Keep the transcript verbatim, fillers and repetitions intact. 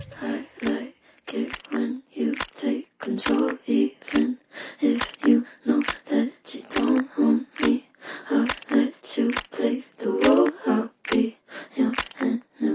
I like it when you take control, even if you know that you don't own me. I'll let you play